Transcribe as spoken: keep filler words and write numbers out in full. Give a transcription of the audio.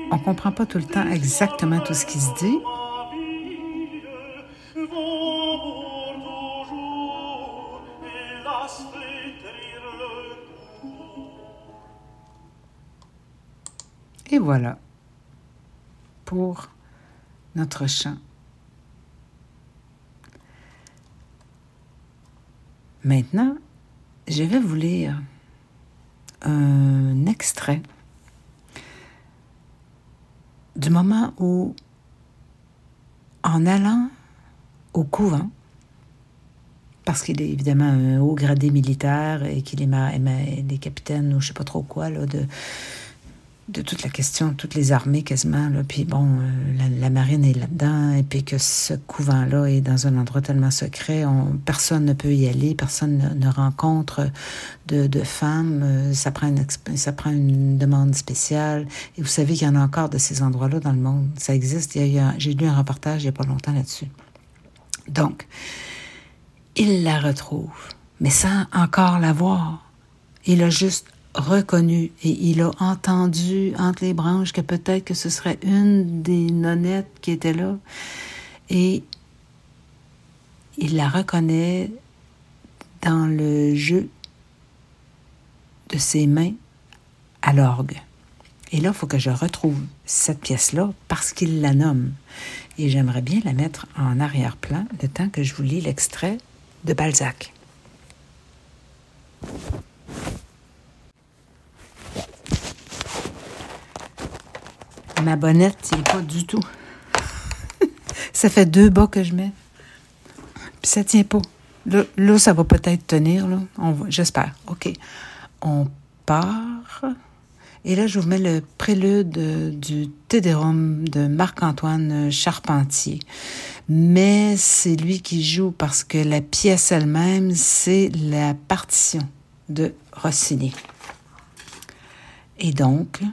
on ne comprend pas tout le temps exactement tout ce qui se dit. Et voilà pour notre chant. Maintenant, je vais vous lire un extrait du moment où, en allant au couvent, parce qu'il est évidemment un haut gradé militaire et qu'il est ma, ma, des capitaines ou je ne sais pas trop quoi, là, de, de toute la question, toutes les armées quasiment, là, puis bon, euh, la, la marine est là-dedans, et puis que ce couvent-là est dans un endroit tellement secret, on, personne ne peut y aller, personne ne, ne rencontre de, de femmes, euh, ça prend, une, ça prend une demande spéciale, et vous savez qu'il y en a encore de ces endroits-là dans le monde, ça existe, il y a, j'ai lu un reportage il n'y a pas longtemps là-dessus. Donc, il la retrouve, mais sans encore la voir. Il a juste reconnu et il a entendu entre les branches que peut-être que ce serait une des nonnettes qui était là. Et il la reconnaît dans le jeu de ses mains à l'orgue. Et là, il faut que je retrouve cette pièce-là parce qu'il la nomme. Et j'aimerais bien la mettre en arrière-plan le temps que je vous lis l'extrait de Balzac. Ma bonnette tient pas du tout. Ça fait deux bas que je mets. Puis ça tient pas. Là, là ça va peut-être tenir. Là. On va, j'espère. OK. On part. Et là, je vous mets le prélude du Te Deum de Marc-Antoine Charpentier. Mais c'est lui qui joue parce que la pièce elle-même, c'est la partition de Rossini. Et donc,